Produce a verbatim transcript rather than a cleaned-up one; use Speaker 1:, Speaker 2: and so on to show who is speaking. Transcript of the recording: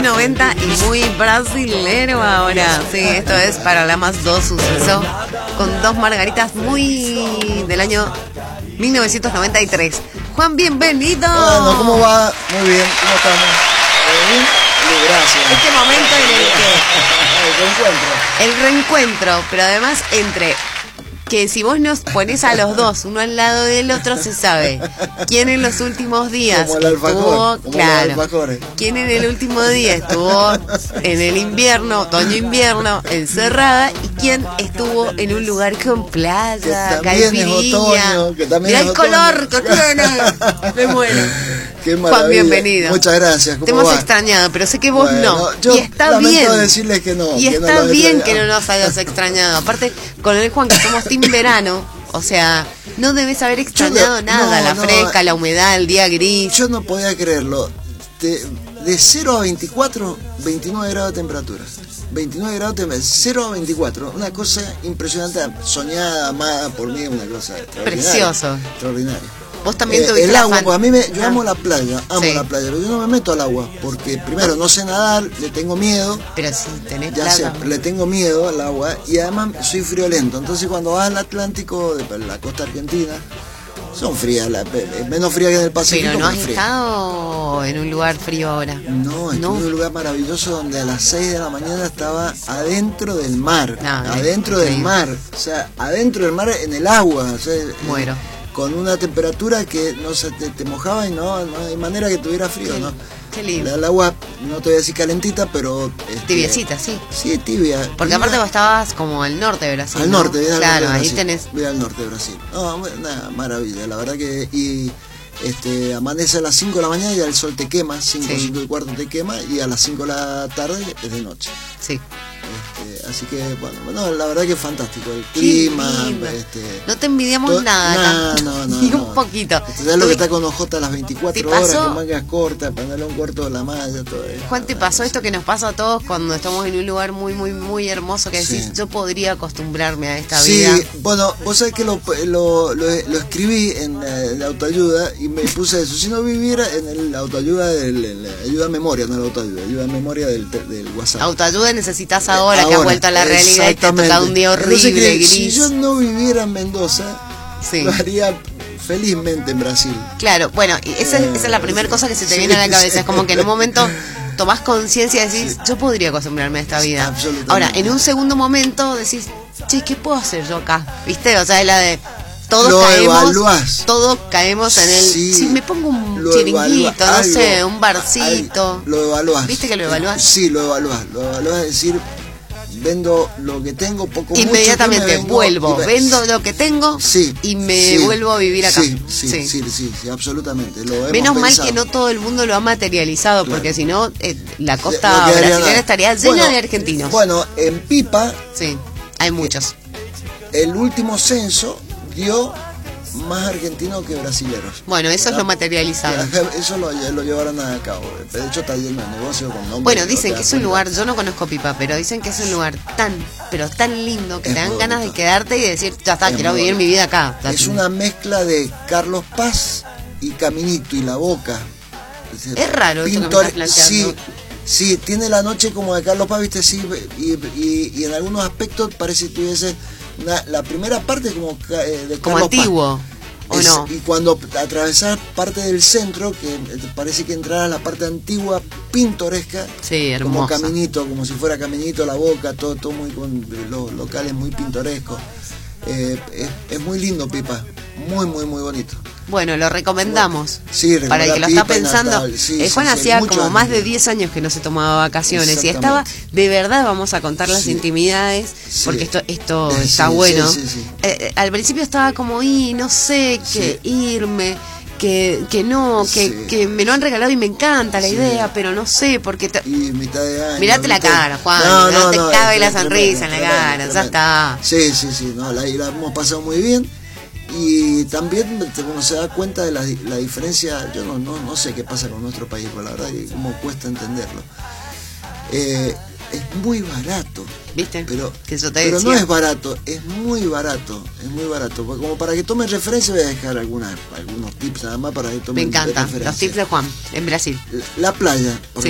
Speaker 1: muy noventa y muy brasilero ahora. Sí, esto es para la más dos suceso con dos margaritas muy del año mil novecientos noventa y tres. Juan, bienvenido.
Speaker 2: Bueno, ¿cómo va? Muy bien, ¿cómo estamos? ¿Todo bien? Sí, gracias.
Speaker 1: Este momento en el que
Speaker 2: el reencuentro.
Speaker 1: el reencuentro, pero además entre que si vos nos ponés a los dos uno al lado del otro, se sabe quién en los últimos días
Speaker 2: Como el alfajor,
Speaker 1: estuvo,
Speaker 2: como
Speaker 1: claro,
Speaker 2: los alfajores.
Speaker 1: quién en el último día estuvo en el invierno, otoño-invierno, encerrada, y quién estuvo en un lugar con playa,
Speaker 2: Que también es otoño, que también
Speaker 1: mirá
Speaker 2: es
Speaker 1: el
Speaker 2: otoño.
Speaker 1: color que tiene, me muero.
Speaker 2: Qué maravilla.
Speaker 1: Juan, bienvenido.
Speaker 2: Muchas gracias. ¿Cómo
Speaker 1: Te hemos
Speaker 2: va?
Speaker 1: extrañado, pero sé que vos
Speaker 2: Bueno,
Speaker 1: no.
Speaker 2: yo
Speaker 1: Y está
Speaker 2: lamento
Speaker 1: bien.
Speaker 2: decirles que no.
Speaker 1: Y
Speaker 2: que no
Speaker 1: está
Speaker 2: lo
Speaker 1: bien
Speaker 2: extrañaba.
Speaker 1: que no nos hayas extrañado. Aparte, con el Juan, que somos team verano, o sea, no debes haber extrañado
Speaker 2: Yo no-
Speaker 1: nada.
Speaker 2: no,
Speaker 1: la
Speaker 2: no,
Speaker 1: fresca, la humedad, el día gris.
Speaker 2: Yo no podía creerlo. De, de cero a veinticuatro, veintinueve grados de temperatura. veintinueve grados de temperatura, cero a veinticuatro. Una cosa impresionante, soñada, amada por mí, una cosa extraordinaria.
Speaker 1: Precioso.
Speaker 2: Extraordinaria.
Speaker 1: Vos también
Speaker 2: Eh,
Speaker 1: tuviste
Speaker 2: el
Speaker 1: la
Speaker 2: agua,
Speaker 1: fan-
Speaker 2: pues a mí me, yo
Speaker 1: Ah.
Speaker 2: amo la playa, amo
Speaker 1: Sí.
Speaker 2: la playa, pero yo no me meto al agua, porque primero no sé nadar, le tengo miedo,
Speaker 1: Pero si tenés
Speaker 2: ya sé,
Speaker 1: plata.
Speaker 2: le tengo miedo al agua, y además soy friolento, entonces cuando vas al Atlántico, de la costa argentina, son frías, la, menos frías que en el Pacífico.
Speaker 1: Pero no has
Speaker 2: más frías.
Speaker 1: estado en un lugar frío ahora.
Speaker 2: No, estuve
Speaker 1: No.
Speaker 2: en un lugar maravilloso donde a las seis de la mañana estaba adentro del mar,
Speaker 1: No,
Speaker 2: adentro
Speaker 1: increíble.
Speaker 2: del mar, o sea, adentro del mar en el agua, o sea,
Speaker 1: Muero.
Speaker 2: con una temperatura que no se te, te mojaba y no, no hay manera que tuviera frío, ¿no?
Speaker 1: Qué lindo.
Speaker 2: La- El agua, no te voy a decir calentita, pero... este,
Speaker 1: Tibiecita, sí.
Speaker 2: Sí, tibia.
Speaker 1: Porque
Speaker 2: tibia.
Speaker 1: aparte vos estabas como al norte de Brasil.
Speaker 2: Al
Speaker 1: ¿no?
Speaker 2: norte, voy al
Speaker 1: Claro,
Speaker 2: norte de
Speaker 1: ahí
Speaker 2: Brasil.
Speaker 1: tenés.
Speaker 2: Voy al norte de Brasil. No, una maravilla, la verdad que... Y este, amanece a las cinco de la mañana y el sol te quema, cinco,
Speaker 1: Sí.
Speaker 2: cinco y cuarto te quema, y a las cinco de la tarde es de noche.
Speaker 1: Sí.
Speaker 2: Este, así que, bueno, bueno, la verdad que es fantástico. El
Speaker 1: Qué
Speaker 2: clima,
Speaker 1: lindo.
Speaker 2: este...
Speaker 1: No te envidiamos
Speaker 2: to-
Speaker 1: nada acá.
Speaker 2: No, no, no.
Speaker 1: Ni
Speaker 2: no.
Speaker 1: un poquito.
Speaker 2: Este, ¿Sabes lo que está con ojota a las veinticuatro
Speaker 1: ¿Te
Speaker 2: horas,
Speaker 1: pasó?
Speaker 2: con mangas cortas, pantalón corto de la malla, todo eso?
Speaker 1: Juan, ¿te pasó esto que nos pasa a todos cuando estamos en un lugar muy, muy, muy hermoso que decís,
Speaker 2: Sí.
Speaker 1: yo podría acostumbrarme a esta
Speaker 2: Sí,
Speaker 1: vida?
Speaker 2: bueno, vos sabés que lo, lo, lo, lo escribí en eh, la autoayuda y me puse eso. Si no viviera en el autoayuda, del, en la ayuda a memoria, no la autoayuda, ayuda a memoria del, del WhatsApp.
Speaker 1: Autoayuda necesitas ahora, que has
Speaker 2: Ahora,
Speaker 1: vuelto a la realidad y te
Speaker 2: exactamente.
Speaker 1: toca un día
Speaker 2: Entonces,
Speaker 1: horrible,
Speaker 2: que
Speaker 1: gris.
Speaker 2: Si yo no viviera en Mendoza,
Speaker 1: Sí.
Speaker 2: lo haría felizmente en Brasil.
Speaker 1: Claro, bueno, y esa, es- esa es la primera cosa que se te
Speaker 2: Sí,
Speaker 1: viene a la cabeza.
Speaker 2: sí.
Speaker 1: Es como que en un momento tomás conciencia y decís, yo podría acostumbrarme a esta vida.
Speaker 2: Absolutamente.
Speaker 1: Ahora, en un segundo momento decís, che, ¿qué puedo hacer yo acá? ¿Viste? O sea, es la de todos
Speaker 2: Lo
Speaker 1: caemos,
Speaker 2: evaluás.
Speaker 1: todos caemos en el,
Speaker 2: Sí,
Speaker 1: si me pongo un
Speaker 2: lo
Speaker 1: chiringuito,
Speaker 2: evaluás,
Speaker 1: no sé,
Speaker 2: algo,
Speaker 1: un barcito.
Speaker 2: algo, lo evaluás.
Speaker 1: ¿Viste que lo evaluás?
Speaker 2: Sí, lo evaluás. Lo evaluás, es decir, vendo lo que tengo, poco
Speaker 1: Inmediatamente
Speaker 2: mucho, que me vengo
Speaker 1: vuelvo,
Speaker 2: y ve-
Speaker 1: vendo lo que tengo
Speaker 2: Sí,
Speaker 1: y me
Speaker 2: sí,
Speaker 1: vuelvo a vivir acá.
Speaker 2: Sí, sí, sí, sí, sí, sí, absolutamente. Lo hemos
Speaker 1: Menos mal
Speaker 2: pensado.
Speaker 1: que no todo el mundo lo ha materializado,
Speaker 2: Claro.
Speaker 1: porque si no, eh, la
Speaker 2: No
Speaker 1: costa
Speaker 2: quedaría
Speaker 1: brasileña
Speaker 2: nada.
Speaker 1: estaría llena
Speaker 2: Bueno,
Speaker 1: de argentinos.
Speaker 2: Bueno, en Pipa,
Speaker 1: Sí, hay muchos.
Speaker 2: el último censo dio más argentinos que brasileros.
Speaker 1: Bueno, eso es lo materializado.
Speaker 2: Eso lo, lo llevaron a cabo. De hecho, está lleno de negocio con nombres.
Speaker 1: Bueno,
Speaker 2: no
Speaker 1: dicen
Speaker 2: te
Speaker 1: que
Speaker 2: das
Speaker 1: es un
Speaker 2: cuenta.
Speaker 1: lugar, yo no conozco Pipa, pero dicen que es un lugar tan, pero tan lindo que
Speaker 2: Es
Speaker 1: te dan
Speaker 2: muy
Speaker 1: ganas de
Speaker 2: bonito.
Speaker 1: quedarte y decir, ya está,
Speaker 2: Es
Speaker 1: quiero
Speaker 2: muy
Speaker 1: vivir mi
Speaker 2: bonito.
Speaker 1: vida acá.
Speaker 2: Es una mezcla de Carlos Paz y Caminito y La Boca.
Speaker 1: Es raro eso que me
Speaker 2: Pintor-
Speaker 1: estás planteando.
Speaker 2: Sí, sí, tiene la noche como de Carlos Paz, viste, sí, y, y, y en algunos aspectos parece que tuviese una- la primera parte como ca- eh, de
Speaker 1: Como
Speaker 2: Carlos Paz.
Speaker 1: antiguo, ¿o
Speaker 2: Es-
Speaker 1: no?
Speaker 2: Y cuando atravesás parte del centro, que eh, parece que entrar a la parte antigua, pintoresca,
Speaker 1: Sí,
Speaker 2: como
Speaker 1: hermosa.
Speaker 2: Caminito, como si fuera Caminito, La Boca, todo, todo muy con los locales muy pintorescos. Eh, es, es muy lindo Pipa, muy, muy, muy bonito.
Speaker 1: Bueno, lo recomendamos.
Speaker 2: Sí,
Speaker 1: Para el que lo
Speaker 2: Pipa
Speaker 1: está
Speaker 2: y
Speaker 1: pensando,
Speaker 2: Natal, sí,
Speaker 1: eh,
Speaker 2: sí,
Speaker 1: Juan
Speaker 2: sí,
Speaker 1: hacía
Speaker 2: mucho
Speaker 1: como
Speaker 2: antes.
Speaker 1: más de diez años que no se tomaba vacaciones y estaba,
Speaker 2: Exactamente.
Speaker 1: de verdad vamos a contar las
Speaker 2: Sí.
Speaker 1: intimidades,
Speaker 2: Sí.
Speaker 1: porque esto esto
Speaker 2: Sí,
Speaker 1: está
Speaker 2: sí,
Speaker 1: bueno.
Speaker 2: sí, sí.
Speaker 1: Eh, eh, al principio estaba como, y no sé, que irme, que, que no, que,
Speaker 2: Sí.
Speaker 1: que me lo han regalado y me encanta la
Speaker 2: Sí.
Speaker 1: idea, pero no sé, porque... te-
Speaker 2: Y mitad de año.
Speaker 1: Mirate la
Speaker 2: mitad-
Speaker 1: cara, Juan, no te cabe la
Speaker 2: es
Speaker 1: sonrisa en la
Speaker 2: tremendo,
Speaker 1: cara,
Speaker 2: tremendo.
Speaker 1: ya está.
Speaker 2: Sí, sí, sí, no, la, la hemos pasado muy bien. Y también uno se da cuenta de la, la diferencia. Yo no, no, no sé qué pasa con nuestro país, pero la verdad que como cuesta entenderlo. Eh, es muy barato.
Speaker 1: ¿Viste?
Speaker 2: Pero,
Speaker 1: Que yo te
Speaker 2: pero
Speaker 1: decía.
Speaker 2: no es barato, es muy barato, es muy barato. Porque como para que tomes referencia voy a dejar algunas, algunos tips nada más para que
Speaker 1: Me
Speaker 2: tomen
Speaker 1: encanta,
Speaker 2: referencia.
Speaker 1: los tips de Juan, en Brasil.
Speaker 2: La playa, por
Speaker 1: Sí.